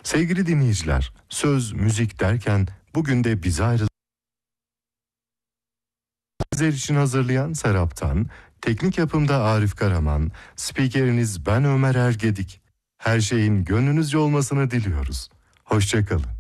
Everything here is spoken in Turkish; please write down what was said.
Sevgili dinleyiciler, söz, müzik derken bugün de bize ayrılan sizler için hazırlayan Serap'tan, teknik yapımda Arif Karaman, spikeriniz ben Ömer Ergedik. Her şeyin gönlünüzce olmasını diliyoruz. Hoşça kalın.